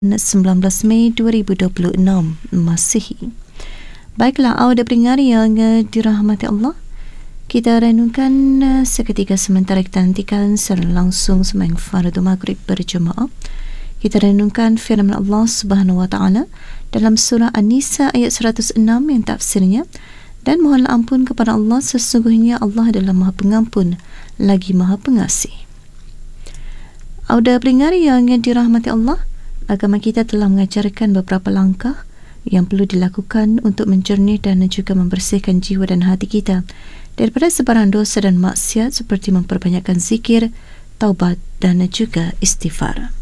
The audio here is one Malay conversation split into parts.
19 Mei 2026 Masihi. Baiklah, awak pendengar yang dirahmati Allah, kita renungkan seketika sementara kita nantikan secara langsung sembahyang fardu maghrib berjemaah. Kita renungkan firman Allah Subhanahu wa taala dalam surah An-Nisa ayat 106 yang tafsirnya, dan mohonlah ampun kepada Allah, sesungguhnya Allah adalah Maha Pengampun lagi Maha Pengasih. Awak pendengar yang dirahmati Allah, agama kita telah mengajarkan beberapa langkah yang perlu dilakukan untuk menjernih dan juga membersihkan jiwa dan hati kita daripada sebarang dosa dan maksiat, seperti memperbanyakkan zikir, taubat dan juga istighfar.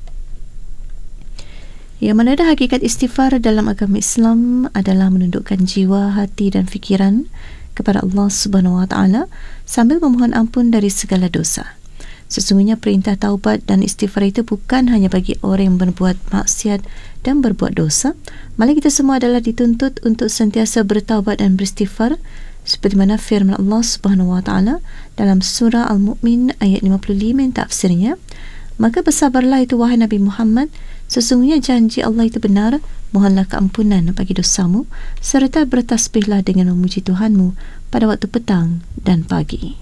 Yang mana hakikat istighfar dalam agama Islam adalah menundukkan jiwa, hati dan fikiran kepada Allah Subhanahu wa taala sambil memohon ampun dari segala dosa. Sesungguhnya perintah taubat dan istighfar itu bukan hanya bagi orang yang berbuat maksiat dan berbuat dosa, malah kita semua adalah dituntut untuk sentiasa bertaubat dan beristighfar, seperti mana firman Allah Subhanahu wa taala dalam surah Al-Mu'min ayat 55 yang tafsirnya, maka bersabarlah itu wahai Nabi Muhammad, sesungguhnya janji Allah itu benar, mohonlah keampunan bagi dosamu serta bertasbihlah dengan memuji Tuhanmu pada waktu petang dan pagi.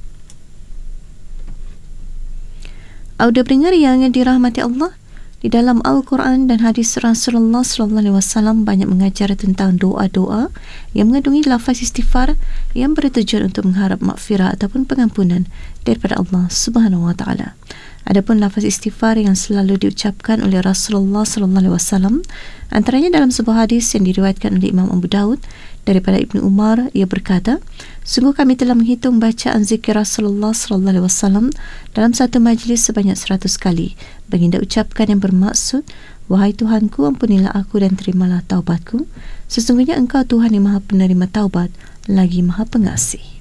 Audio pendengar yang dirahmati Allah, di dalam Al-Quran dan hadis Rasulullah SAW banyak mengajar tentang doa-doa yang mengandungi lafaz istighfar yang bertujuan untuk mengharap maghfirah ataupun pengampunan daripada Allah Subhanahu wa taala. Adapun lafaz istighfar yang selalu diucapkan oleh Rasulullah SAW, antaranya dalam sebuah hadis yang diriwayatkan oleh Imam Abu Daud daripada Ibnu Umar, ia berkata, sungguh kami telah menghitung bacaan zikir Rasulullah SAW dalam satu majlis sebanyak 100 kali. Baginda ucapkan yang bermaksud, wahai Tuhanku, ampunilah aku dan terimalah taubatku. Sesungguhnya Engkau Tuhan yang Maha Penerima Taubat lagi Maha Pengasih.